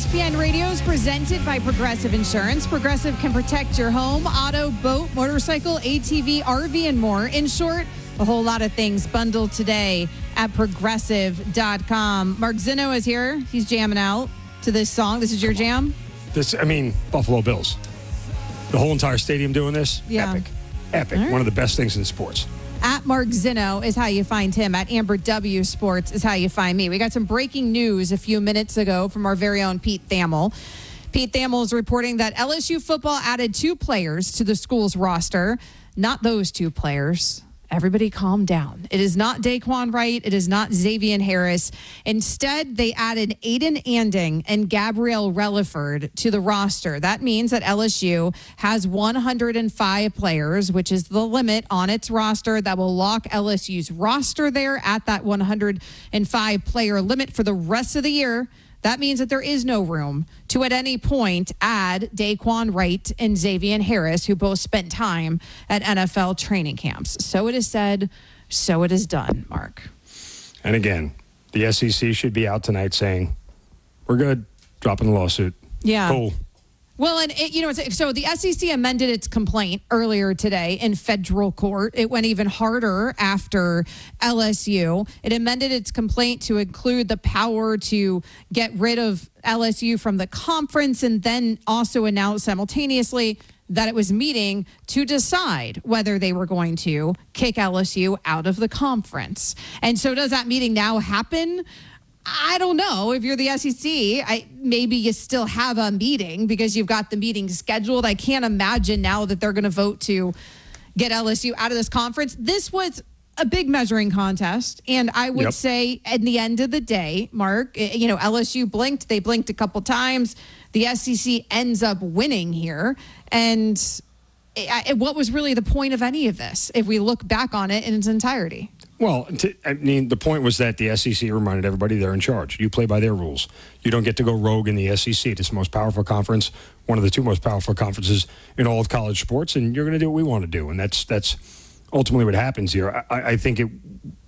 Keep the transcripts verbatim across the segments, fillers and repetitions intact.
P N Radio is presented by Progressive Insurance. Progressive can protect your home, auto, boat, motorcycle, A T V, R V, and more. In short, a whole lot of things bundled today at progressive dot com. Mark Zinno is here. He's jamming out to this song. This is your jam? This, I mean, Buffalo Bills. The whole entire stadium doing this? Yeah. Epic. Epic. Right. One of the best things in sports. At Mark Zinno is how you find him. At Amber W Sports is how you find me. We got some breaking news a few minutes ago from our very own Pete Thamel. Pete Thamel is reporting that L S U football added two players to the school's roster. Not those two players. Everybody calm down. It is not Daquan Wright. It is not Xavier Harris. Instead, they added Aiden Anding and Gabrielle Relaford to the roster. That means that L S U has one hundred five players, which is the limit on its roster that will lock L S U's roster there at that one hundred five player limit for the rest of the year. That means that there is no room to at any point add Daquan Wright and Xavier Harris, who both spent time at N F L training camps. So it is said, so it is done, Mark. And again, the S E C should be out tonight saying, we're good, dropping the lawsuit. Yeah. Cool. Well, and it, you know, so the S E C amended its complaint earlier today in federal court. It went even harder after L S U. It amended its complaint to include the power to get rid of L S U from the conference, and then also announced simultaneously that it was meeting to decide whether they were going to kick L S U out of the conference. And so does that meeting now happen? I don't know. If you're the S E C, I, maybe you still have a meeting because you've got the meeting scheduled. I can't imagine now that they're going to vote to get L S U out of this conference. This was a big measuring contest. And I would Yep. say at the end of the day, Mark, you know, L S U blinked. They blinked a couple times. The S E C ends up winning here. And it, what was really the point of any of this if we look back on it in its entirety? Well, to, I mean, the point was that the S E C reminded everybody they're in charge. You play by their rules. You don't get to go rogue in the S E C. It's the most powerful conference, one of the two most powerful conferences in all of college sports, and you're going to do what we want to do. And that's that's ultimately what happens here. I, I think it.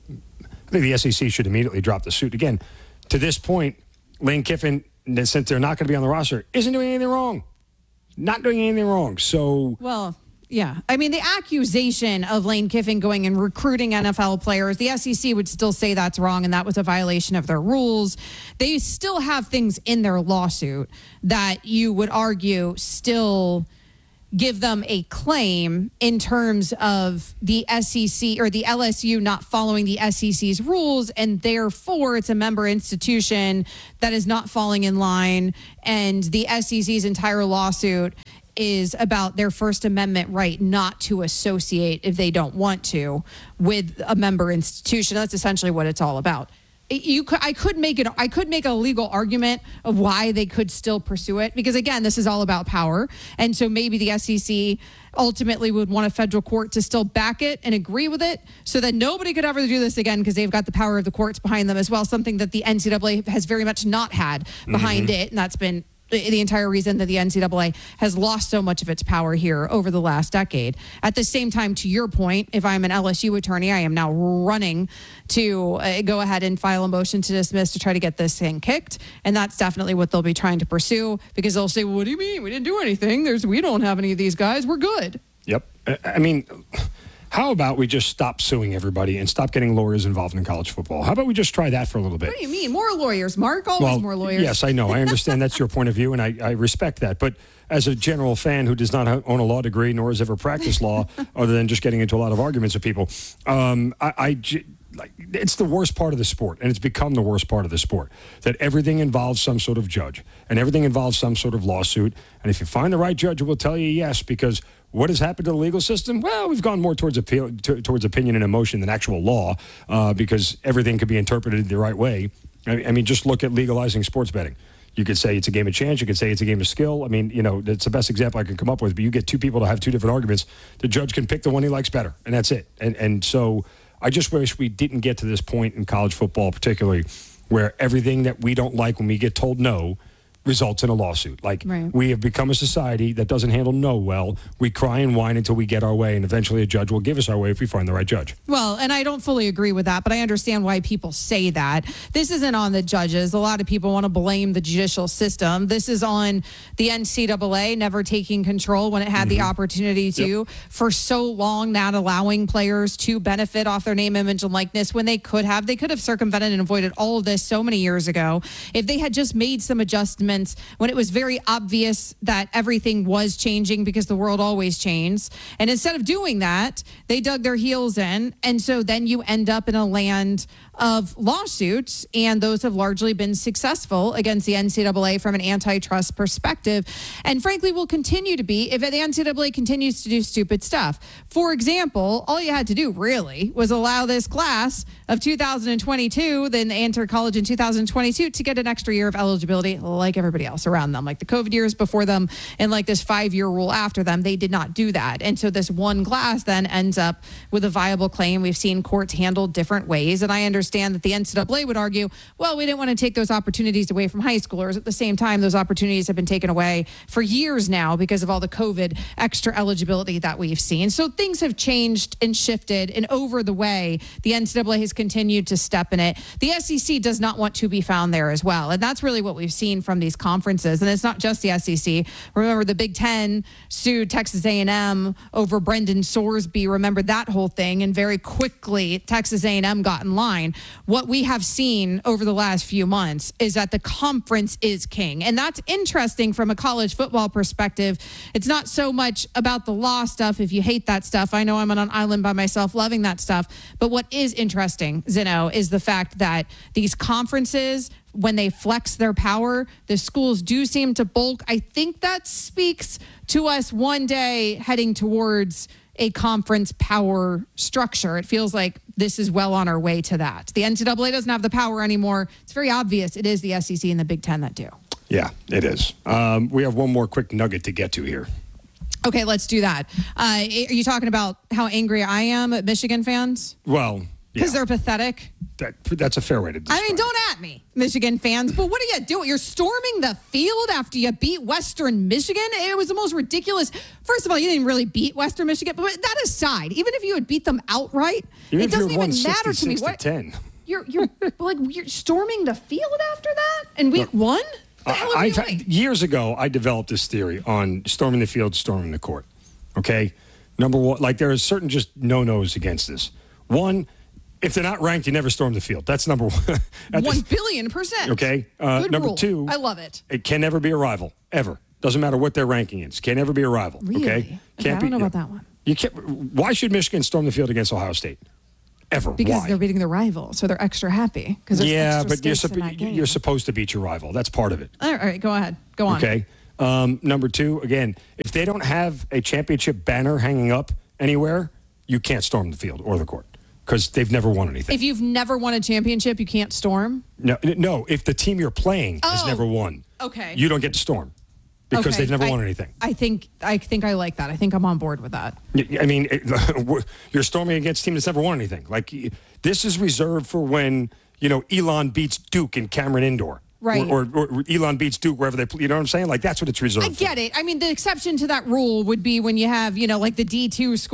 I think the S E C should immediately drop the suit. Again, to this point, Lane Kiffin, since they're not going to be on the roster, isn't doing anything wrong. Not doing anything wrong. So. Well. Yeah. I mean, the accusation of Lane Kiffin going and recruiting N F L players, the S E C would still say that's wrong and that was a violation of their rules. They still have things in their lawsuit that you would argue still give them a claim in terms of the S E C or the L S U not following the S E C's rules, and therefore it's a member institution that is not falling in line, and the S E C's entire lawsuit is about their First Amendment right not to associate, if they don't want to, with a member institution. That's essentially what it's all about. You could, I could make it. I could make a legal argument of why they could still pursue it, because again, this is all about power, and so maybe the S E C ultimately would want a federal court to still back it and agree with it, so that nobody could ever do this again, because they've got the power of the courts behind them as well. Something that the N C double A has very much not had behind mm-hmm. it, and that's been the entire reason that the N C double A has lost so much of its power here over the last decade. At the same time, to your point, if I'm an L S U attorney, I am now running to uh, go ahead and file a motion to dismiss to try to get this thing kicked. And that's definitely what they'll be trying to pursue, because they'll say, well, what do you mean? We didn't do anything. There's, we don't have any of these guys. We're good. Yep. I mean, how about we just stop suing everybody and stop getting lawyers involved in college football? How about we just try that for a little bit? What do you mean? More lawyers, Mark? Always well, more lawyers. Yes, I know. I understand that's your point of view, and I, I respect that. But as a general fan who does not own a law degree nor has ever practiced law, other than just getting into a lot of arguments with people, um, I, I like, it's the worst part of the sport, and it's become the worst part of the sport, that everything involves some sort of judge, and everything involves some sort of lawsuit. And if you find the right judge, we'll tell you yes, because what has happened to the legal system? Well, we've gone more towards appeal, t- towards opinion and emotion than actual law, uh, because everything could be interpreted the right way. I, I mean, just look at legalizing sports betting. You could say it's a game of chance. You could say it's a game of skill. I mean, you know, that's the best example I can come up with. But you get two people to have two different arguments. The judge can pick the one he likes better, and that's it. And and so I just wish we didn't get to this point in college football, particularly, where everything that we don't like when we get told no results in a lawsuit. Like, Right. we have become a society that doesn't handle no well. We cry and whine until we get our way, and eventually a judge will give us our way if we find the right judge. Well, and I don't fully agree with that, but I understand why people say that. This isn't on the judges. A lot of people want to blame the judicial system. This is on the N C double A never taking control when it had mm-hmm. the opportunity to Yep. for so long, not allowing players to benefit off their name, image, and likeness when they could have. They could have circumvented and avoided all of this so many years ago if they had just made some adjustments when it was very obvious that everything was changing, because the world always changes. And instead of doing that, they dug their heels in. And so then you end up in a land of lawsuits, and those have largely been successful against the N C double A from an antitrust perspective, and frankly will continue to be if the N C double A continues to do stupid stuff. For example, all you had to do really was allow this class of two thousand twenty-two, then they entered college in two thousand twenty-two, to get an extra year of eligibility like everybody else around them, like the COVID years before them and like this five-year rule after them. They did not do that. And so this one class then ends up with a viable claim. We've seen courts handle different ways, and I understand that the N C double A would argue, well, we didn't want to take those opportunities away from high schoolers. At the same time, those opportunities have been taken away for years now because of all the COVID extra eligibility that we've seen. So things have changed and shifted, and over the way, the N C double A has continued to step in it. The S E C does not want to be found there as well, and that's really what we've seen from these conferences. And it's not just the S E C. Remember, the Big Ten sued Texas A and M over Brendan Sorsby. Remember that whole thing, and very quickly Texas A and M got in line. What we have seen over the last few months is that the conference is king. And that's interesting from a college football perspective. It's not so much about the law stuff. If you hate that stuff, I know I'm on an island by myself loving that stuff. But what is interesting, Zeno, is the fact that these conferences, when they flex their power, the schools do seem to bulk. I think that speaks to us one day heading towards a conference power structure. It feels like this is well on our way to that. The N C double A doesn't have the power anymore. It's very obvious it is the S E C and the Big Ten that do. Yeah, it is. Um, we have one more quick nugget to get to here. Okay, let's do that. Uh, are you talking about how angry I am at Michigan fans? Well, Because yeah, they're pathetic? that, that's a fair way to describe I mean, don't at me, Michigan fans. But what are you doing? You're storming the field after you beat Western Michigan? It was the most ridiculous. First of all, you didn't really beat Western Michigan. But that aside, even if you had beat them outright, Even it if you doesn't won even matter to me. sixty-six to What ten. You're you're like you're storming the field after that in week Look, one? What the hell are you I've, doing? years ago, I developed this theory on storming the field, storming the court. Okay? Number one, like there are certain just no-nos against this. One, if they're not ranked, you never storm the field. That's number one. At One this- billion percent. Okay. Uh, Good number rule. two, I love it. It can never be a rival, ever. Doesn't matter what their ranking is. Can never be a rival. Really? Okay. Okay, Can't I don't be, know about that one. You can't. Why should Michigan storm the field against Ohio State? Ever? Because Why? they're beating their rival, so they're extra happy. Because Yeah, extra but you're, stakes in suppo- that game. you're supposed to beat your rival. That's part of it. All right, all right, go ahead. Go on. Okay. Um, number two, again, if they don't have a championship banner hanging up anywhere, you can't storm the field or the court because they've never won anything. If you've never won a championship, you can't storm? no, no. If the team you're playing has Oh, never won, okay. you don't get to storm because Okay, they've never I- won anything. I think I think I like that. I think I'm on board with that. I mean, it, you're storming against a team that's never won anything. Like, this is reserved for when, you know, Elon beats Duke in Cameron Indoor. Right. Or, or, or Elon beats Duke wherever they play. You know what I'm saying? Like, that's what it's reserved I for. get it. I mean, the exception to that rule would be when you have, you know, like the D two score.